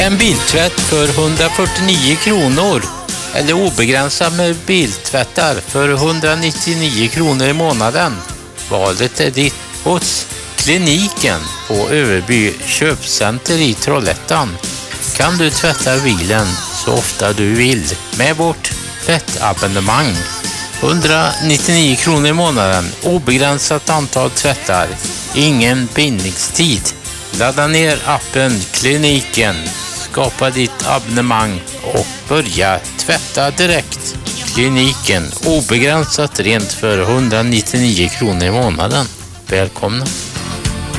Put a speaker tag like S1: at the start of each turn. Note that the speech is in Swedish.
S1: En biltvätt för 149 kronor eller obegränsad med biltvättar för 199 kronor i månaden. Valet är ditt hos Kliniken på Överby köpcenter i Trollhättan. Kan du tvätta bilen så ofta du vill med vårt tvättabonnemang. 199 kronor i månaden, obegränsat antal tvättar, ingen bindningstid. Ladda ner appen Kliniken, skapa ditt abonnemang och börja tvätta direkt. Kliniken, obegränsat rent för 199 kronor i månaden. Välkomna!